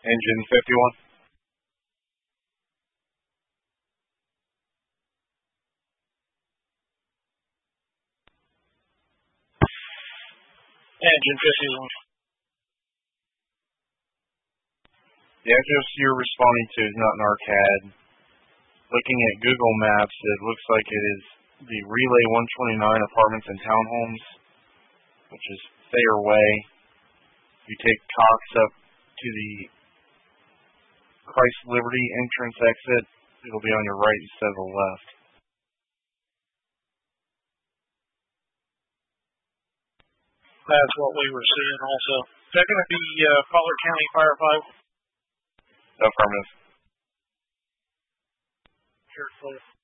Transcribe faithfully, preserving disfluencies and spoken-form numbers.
Engine fifty-one. Engine fifty-one. The address you're responding to is not in our C A D. Looking at Google Maps, it looks like it is the Relay one twenty-nine Apartments and Townhomes, which is Thayer Way. You take Cox up to the Christ Liberty entrance exit. It'll be on your right instead of the left. That's what we were seeing also. Is that going to be uh, Collier County Firefighter? Affirmative. Sure, please.